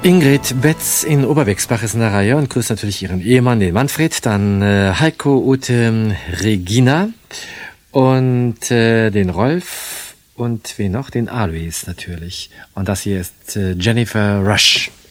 Ingrid Betz in Oberwechsbach ist in der Reihe und grüßt natürlich ihren Ehemann, den Manfred, dann Heiko, Ute, Regina und den Rolf und wen noch? Den Alois natürlich. Und das hier ist Jennifer Rush.